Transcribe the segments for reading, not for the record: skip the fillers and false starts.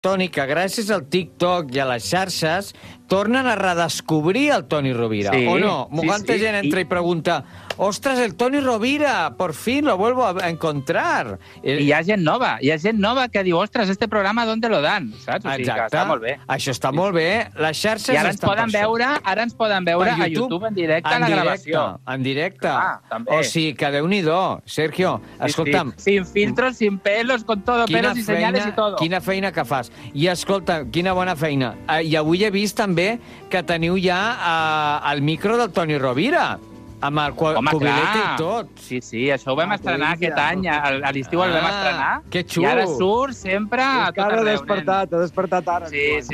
Toni, que gràcies al TikTok i a les xarxes tornen a redescobrir el Toni Rovira, Sí, o no? Molta gent entra i pregunta, ostras, el Toni Rovira, por fin lo vuelvo a encontrar. I hi ha gent nova que diu, ostres, este programa ¿dónde lo dan? Saps? O sigui, que està molt bé. Això està molt bé. Les xarxes I ara ens poden veure a YouTube en directe a la gravació. En directe. També. O sigui, que Déu-n'hi-do. Sergio, escolta'm. Sin filtros, sin pelos, con todo, pelos y señales y todo. Quina feina que fas. I escolta, quina bona feina. I avui he vist també que teniu ja el micro del Toni Rovira, amb el cubilet i tot. Sí, això ho vam estrenar aquest any, a l'estiu el vam estrenar. Que xulo. I ara surt sempre a tot arreu. Ha despertat ara. Sí.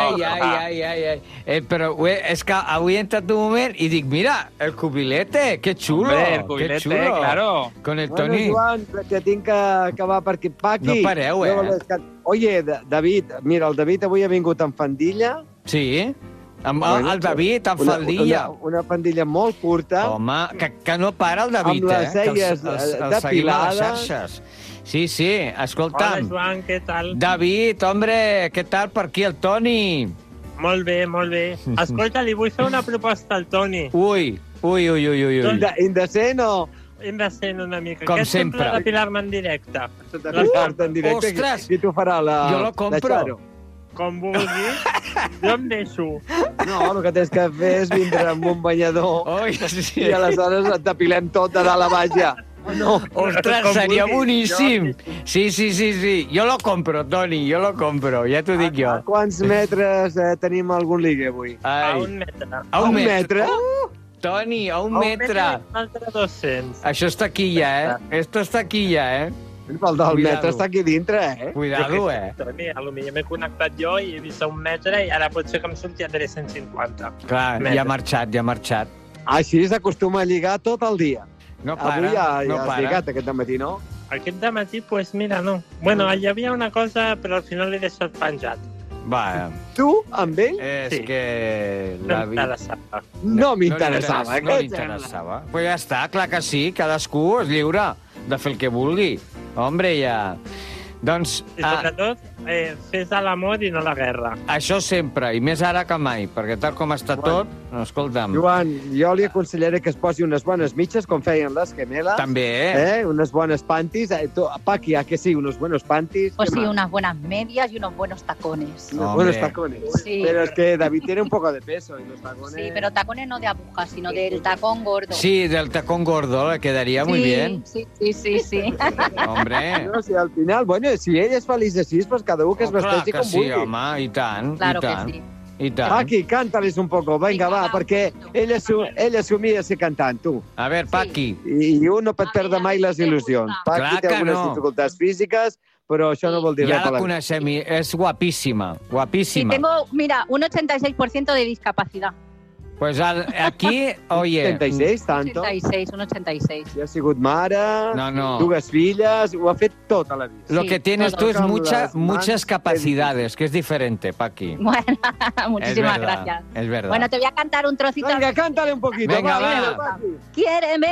Però és que avui he entrat un moment i dic, mira, el cubilete, que xulo. Hombre, el cubilete, claro. Con el Toni. Bueno, Joan, que tinc que acabar per aquí. No pareu, Oye, David, mira, el David avui ha vingut amb fandilla. Sí? El David, amb faldilla. Una faldilla molt curta. Home, que no para el David, amb les celles depilades. Sí, escolta'm. Hola, Joan, què tal? David, hombre, què tal per aquí, el Toni? Molt bé, molt bé. Escolta, li vull fer una proposta al Toni. Ui. Indecent o...? Indecent una mica. Com sempre. sempre. De depilar-me en directe. Ostres! Qui t'ho farà? Jo lo compro. Com vulgui, jo em deixo. No, el que tens que fer és vindre amb un banyador i aleshores et depilem tot de dalt a baix ja. No. Ostres, seria boníssim. Sí. Jo lo compro, Toni, jo lo compro, ja t'ho dic jo. A quants metres tenim algun ligue avui? A un metre. A un metre? Toni, a un metre. A un metre, altre 200. Això està aquí ja, Esto està aquí ja, El del metre està aquí dintre, Cuidado, Toni, potser m'he connectat jo i he vist a un metre i ara potser que em surti a 350. Clar, ja ha marxat. Així s'acostuma a lligar tot el dia. No para, avui ja no has para. lligat aquest matí, no? Aquest dematí, pues mira, no. Bueno, hi havia una cosa, però al final l'he deixat penjat. Va. Tu, amb ell? És Sí. que... No m'interessava. No m'interessava. No li interessava. Pues ja està, clar que sí, cadascú és lliure de fer el que vulgui. Hombre, ja... Doncs... I sobretot, fes l'amor i no la guerra. Això sempre, i més ara que mai, perquè tal com està tot, escolta'm... Joan, jo li aconsellaré que es posi unes bones mitges, com feien les gemelas. També, Unes bones panties. Paqui, ¿a que sí? Unos buenos panties. Pues sí, unas buenas medias y unos buenos tacones. Unos buenos tacones. Sí. Pero es que David tiene un poco de peso y los tacones... Sí, pero tacones no de aguja, sino del tacón gordo. Sí, del tacón gordo, le quedaría muy bien. Sí. Hombre... No, si al final, bueno, si ell és feliç així, pues cada un que es vesteixi com vulgui. Sí, home, i tant, Claro i tant. que sí. I tant. Paqui, cántales un poco, venga, va, perquè ell assumia ser cantant, tu. A veure, Paqui. I un no pot perdre mai les il·lusions. Paqui Clar té que algunes no. dificultats físiques, però això no vol dir Ja res. la coneixem, és guapíssima, Sí, guapísima. tengo, mira, un 86% de discapacidad. Pues aquí, oye... 86, tanto. 86, un 86. Ja ha sigut mare, No. dues filles, ho ha fet tota la vida. Lo Sí, que tienes tú es todo. Con las muchas manos capacidades, que es diferente, Paqui. Bueno, muchísimas Es verdad, gracias. es verdad. Bueno, te voy a cantar un trocito. Venga, cántale un poquito. Venga, va. Paqui. Quiéreme